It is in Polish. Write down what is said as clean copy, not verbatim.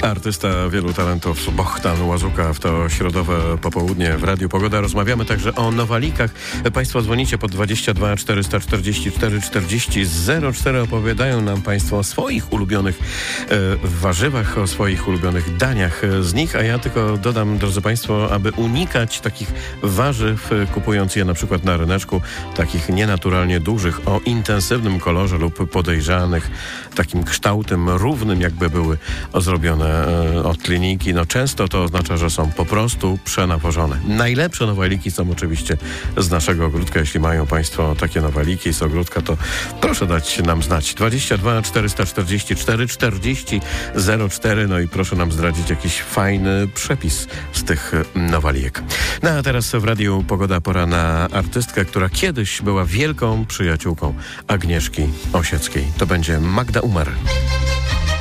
Artysta wielu talentów Bohdan Łazuka w to środowe popołudnie w Radiu Pogoda. Rozmawiamy także o nowalikach. Państwo dzwonicie pod 22 444 40 04. Opowiadają nam Państwo o swoich ulubionych warzywach, o swoich ulubionych daniach z nich, a ja tylko dodam, drodzy Państwo, aby unikać takich warzyw, kupując je na przykład na ryneczku, takich nienaturalnie dużych, o intensywnym kolorze lub podejrzanych, takim kształtem równym, jakby były zrobione od linijki. No często to oznacza, że są po prostu przenawożone. Najlepsze nowaliki są oczywiście z naszego ogródka. Jeśli mają Państwo takie nowaliki z ogródka, to proszę dać nam znać. 22 444 40 04. No i proszę nam zdradzić jakiś fajny przepis z tych nowalijek. No a teraz w Radiu Pogoda pora na artystkę, która kiedyś była wielką przyjaciółką Agnieszki Osieckiej. To będzie Magda Umer.